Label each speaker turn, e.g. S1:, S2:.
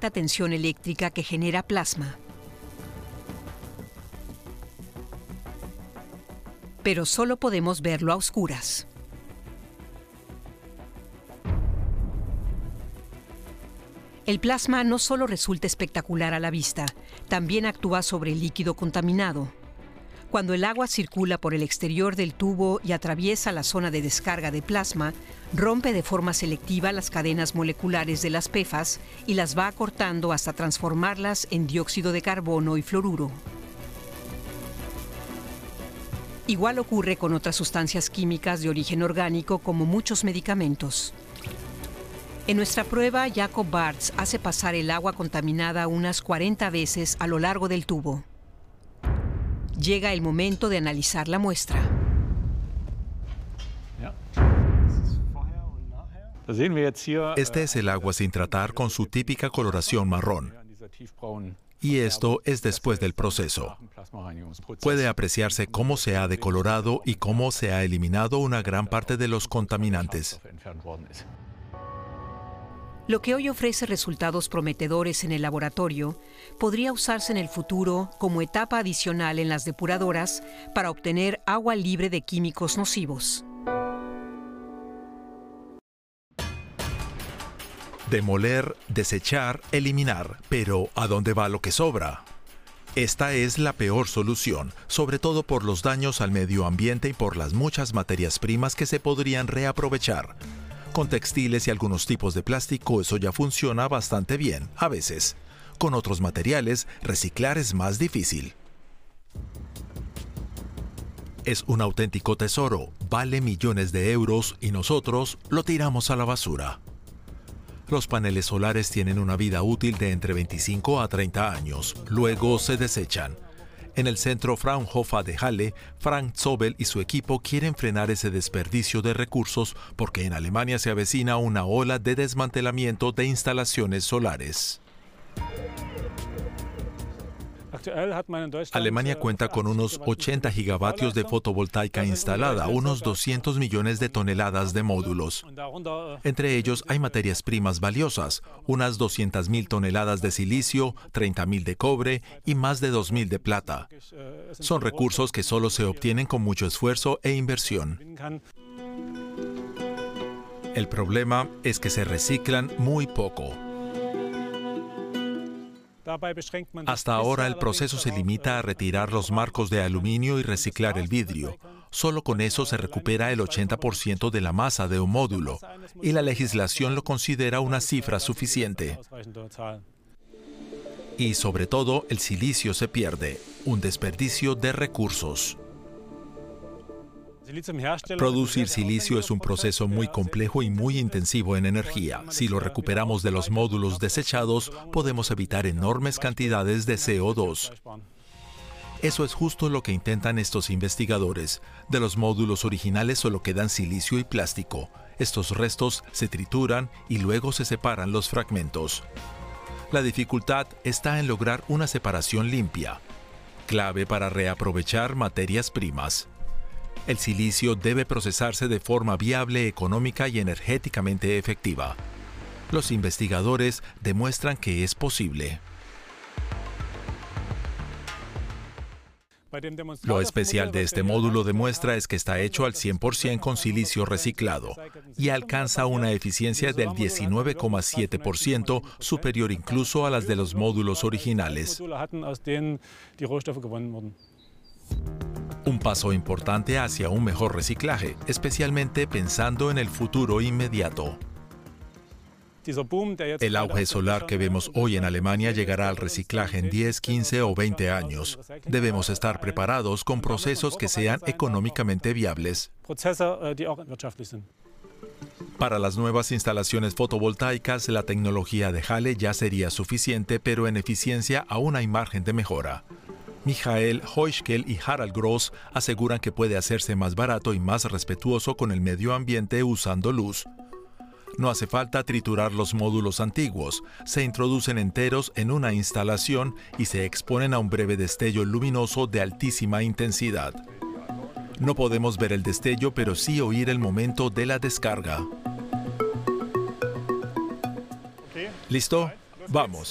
S1: alta tensión eléctrica que genera plasma. Pero solo podemos verlo a oscuras. El plasma no solo resulta espectacular a la vista, también actúa sobre el líquido contaminado. Cuando el agua circula por el exterior del tubo y atraviesa la zona de descarga de plasma, rompe de forma selectiva las cadenas moleculares de las PFAS y las va acortando hasta transformarlas en dióxido de carbono y fluoruro. Igual ocurre con otras sustancias químicas de origen orgánico como muchos medicamentos. En nuestra prueba, Jacob Bartz hace pasar el agua contaminada unas 40 veces a lo largo del tubo. Llega el momento de analizar la muestra.
S2: Este es el agua sin tratar con su típica coloración marrón. Y esto es después del proceso. Puede apreciarse cómo se ha decolorado y cómo se ha eliminado una gran parte de los contaminantes.
S1: Lo que hoy ofrece resultados prometedores en el laboratorio podría usarse en el futuro como etapa adicional en las depuradoras para obtener agua libre de químicos nocivos.
S2: Demoler, desechar, eliminar. Pero ¿a dónde va lo que sobra? Esta es la peor solución, sobre todo por los daños al medio ambiente y por las muchas materias primas que se podrían reaprovechar. Con textiles y algunos tipos de plástico eso ya funciona bastante bien, a veces. Con otros materiales, reciclar es más difícil. Es un auténtico tesoro, vale millones de euros y nosotros lo tiramos a la basura. Los paneles solares tienen una vida útil de entre 25 a 30 años, luego se desechan. En el centro Fraunhofer de Halle, Frank Zobel y su equipo quieren frenar ese desperdicio de recursos porque en Alemania se avecina una ola de desmantelamiento de instalaciones solares. Alemania cuenta con unos 80 gigavatios de fotovoltaica instalada, unos 200 millones de toneladas de módulos. Entre ellos hay materias primas valiosas, unas 200.000 toneladas de silicio, 30.000 de cobre y más de 2.000 de plata. Son recursos que solo se obtienen con mucho esfuerzo e inversión. El problema es que se reciclan muy poco. Hasta ahora el proceso se limita a retirar los marcos de aluminio y reciclar el vidrio. Solo con eso se recupera el 80% de la masa de un módulo, y la legislación lo considera una cifra suficiente. Y sobre todo, el silicio se pierde, un desperdicio de recursos. Producir silicio es un proceso muy complejo y muy intensivo en energía. Si lo recuperamos de los módulos desechados, podemos evitar enormes cantidades de CO2. Eso es justo lo que intentan estos investigadores. De los módulos originales solo quedan silicio y plástico. Estos restos se trituran y luego se separan los fragmentos. La dificultad está en lograr una separación limpia, clave para reaprovechar materias primas. El silicio debe procesarse de forma viable, económica y energéticamente efectiva. Los investigadores demuestran que es posible. Lo especial de este módulo de muestra es que está hecho al 100% con silicio reciclado y alcanza una eficiencia del 19,7%, superior incluso a las de los módulos originales. Un paso importante hacia un mejor reciclaje, especialmente pensando en el futuro inmediato. El auge solar que vemos hoy en Alemania llegará al reciclaje en 10, 15 o 20 años. Debemos estar preparados con procesos que sean económicamente viables. Para las nuevas instalaciones fotovoltaicas, la tecnología de Halle ya sería suficiente, pero en eficiencia aún hay margen de mejora. Michael Heuschkel y Harald Gross aseguran que puede hacerse más barato y más respetuoso con el medio ambiente usando luz. No hace falta triturar los módulos antiguos, se introducen enteros en una instalación y se exponen a un breve destello luminoso de altísima intensidad. No podemos ver el destello, pero sí oír el momento de la descarga. ¿Listo? Vamos.